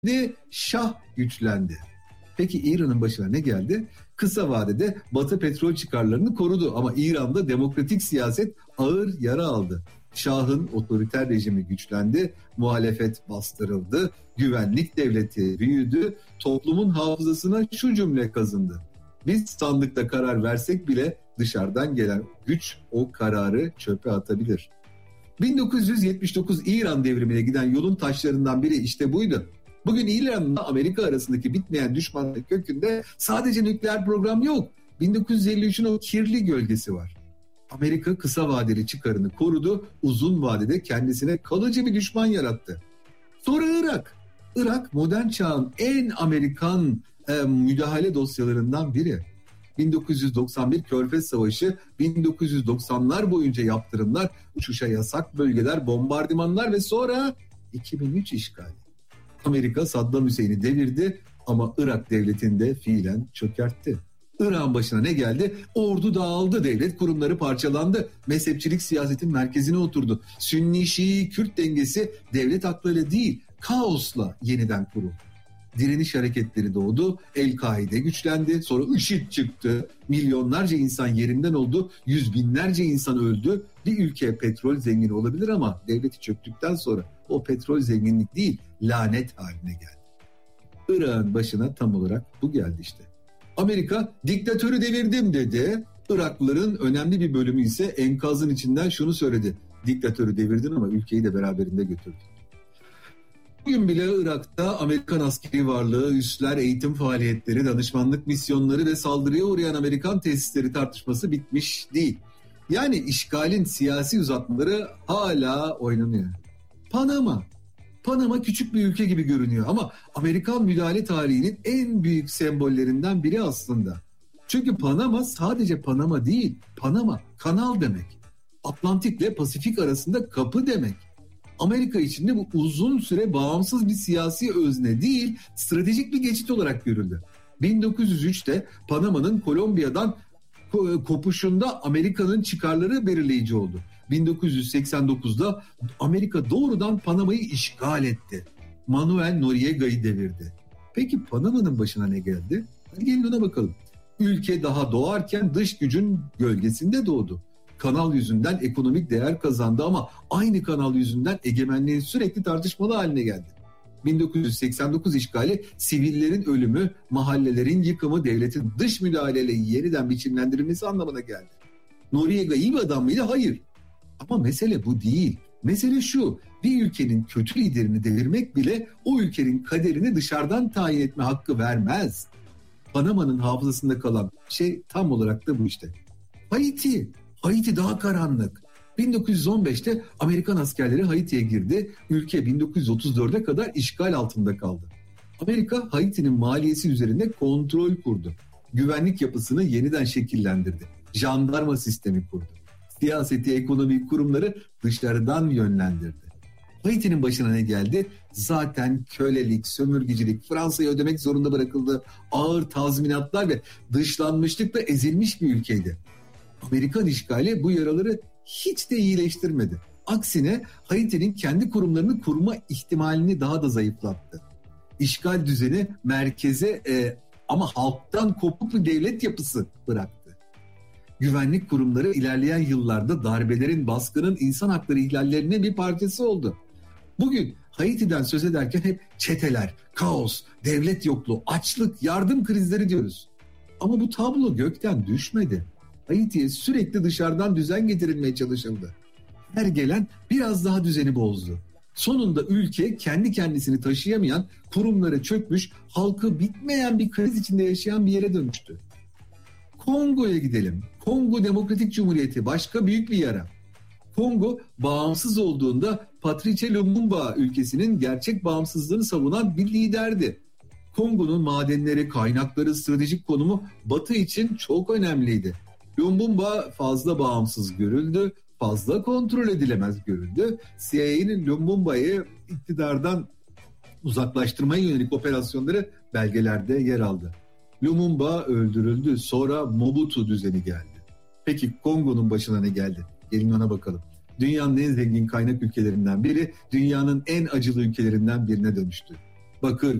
Şah güçlendi. Peki İran'ın başına ne geldi? Kısa vadede Batı petrol çıkarlarını korudu ama İran'da demokratik siyaset ağır yara aldı. Şah'ın otoriter rejimi güçlendi, muhalefet bastırıldı, güvenlik devleti büyüdü, toplumun hafızasına şu cümle kazındı: biz sandıkta karar versek bile dışarıdan gelen güç o kararı çöpe atabilir. 1979 İran devrimine giden yolun taşlarından biri işte buydu. Bugün İran'la Amerika arasındaki bitmeyen düşmanlık kökünde sadece nükleer program yok. 1953'ün o kirli gölgesi var. Amerika kısa vadeli çıkarını korudu, uzun vadede kendisine kalıcı bir düşman yarattı. Sonra Irak. Irak modern çağın en Amerikan müdahale dosyalarından biri. 1991 Körfez Savaşı, 1990'lar boyunca yaptırımlar, uçuşa yasak bölgeler, bombardımanlar ve sonra 2003 işgali. Amerika Saddam Hüseyin'i devirdi ama Irak devletini de fiilen çökertti. Irak'ın başına ne geldi? Ordu dağıldı, devlet kurumları parçalandı, mezhepçilik siyasetin merkezine oturdu. Sünni-Şii-Kürt dengesi devlet aklıyla değil, kaosla yeniden kuruldu. Direniş hareketleri doğdu, El-Kaide güçlendi, sonra IŞİD çıktı, milyonlarca insan yerinden oldu, yüz binlerce insan öldü. Bir ülke petrol zengini olabilir ama devleti çöktükten sonra o petrol zenginlik değil, lanet haline geldi. Irak'ın başına tam olarak bu geldi işte. Amerika diktatörü devirdim dedi. Iraklıların önemli bir bölümü ise enkazın içinden şunu söyledi: diktatörü devirdin ama ülkeyi de beraberinde götürdün. Bugün bile Irak'ta Amerikan askeri varlığı, üsler, eğitim faaliyetleri, danışmanlık misyonları ve saldırıya uğrayan Amerikan tesisleri tartışması bitmiş değil. Yani işgalin siyasi uzatmaları hala oynanıyor. Panama küçük bir ülke gibi görünüyor ama Amerikan müdahale tarihinin en büyük sembollerinden biri aslında. Çünkü Panama sadece Panama değil, Panama kanal demek. Atlantik ile Pasifik arasında kapı demek. Amerika için de bu uzun süre bağımsız bir siyasi özne değil, stratejik bir geçit olarak görüldü. 1903'te Panama'nın Kolombiya'dan kopuşunda Amerika'nın çıkarları belirleyici oldu. 1989'da Amerika doğrudan Panama'yı işgal etti. Manuel Noriega'yı devirdi. Peki Panama'nın başına ne geldi? Hadi gelin ona bakalım. Ülke daha doğarken dış gücün gölgesinde doğdu. Kanal yüzünden ekonomik değer kazandı ama aynı kanal yüzünden egemenliği sürekli tartışmalı haline geldi. 1989 işgali sivillerin ölümü, mahallelerin yıkımı, devletin dış müdahaleyle yeniden biçimlendirilmesi anlamına geldi. Noriega iyi bir adam mıydı? Hayır. Ama mesele bu değil. Mesele şu: bir ülkenin kötü liderini devirmek bile o ülkenin kaderini dışarıdan tayin etme hakkı vermez. Panama'nın hafızasında kalan şey tam olarak da bu işte. Haiti daha karanlık. 1915'te Amerikan askerleri Haiti'ye girdi. Ülke 1934'e kadar işgal altında kaldı. Amerika Haiti'nin maliyesi üzerinde kontrol kurdu. Güvenlik yapısını yeniden şekillendirdi. Jandarma sistemi kurdu. Siyaseti, ekonomi kurumları dışarıdan yönlendirdi. Haiti'nin başına ne geldi? Zaten kölelik, sömürgecilik, Fransa'ya ödemek zorunda bırakıldı. Ağır tazminatlar ve dışlanmışlıkla ezilmiş bir ülkeydi. Amerikan işgali bu yaraları hiç de iyileştirmedi. Aksine Haiti'nin kendi kurumlarını kurma ihtimalini daha da zayıflattı. İşgal düzeni merkeze ama halktan kopuk bir devlet yapısı bıraktı. Güvenlik kurumları ilerleyen yıllarda darbelerin, baskının, insan hakları ihlallerinin bir parçası oldu. Bugün Haiti'den söz ederken hep çeteler, kaos, devlet yokluğu, açlık, yardım krizleri diyoruz. Ama bu tablo gökten düşmedi. Haiti'ye sürekli dışarıdan düzen getirilmeye çalışıldı. Her gelen biraz daha düzeni bozdu. Sonunda ülke kendi kendisini taşıyamayan, kurumları çökmüş, halkı bitmeyen bir kriz içinde yaşayan bir yere dönüştü. Kongo'ya gidelim. Kongo Demokratik Cumhuriyeti başka büyük bir yara. Kongo bağımsız olduğunda Patrice Lumumba ülkesinin gerçek bağımsızlığını savunan bir liderdi. Kongo'nun madenleri, kaynakları, stratejik konumu Batı için çok önemliydi. Lumumba fazla bağımsız görüldü, fazla kontrol edilemez görüldü. CIA'nin Lumumba'yı iktidardan uzaklaştırmaya yönelik operasyonları belgelerde yer aldı. Lumumba öldürüldü, sonra Mobutu düzeni geldi. Peki Kongo'nun başına ne geldi? Gelin ona bakalım. Dünyanın en zengin kaynak ülkelerinden biri, dünyanın en acılı ülkelerinden birine dönüştü. bakır,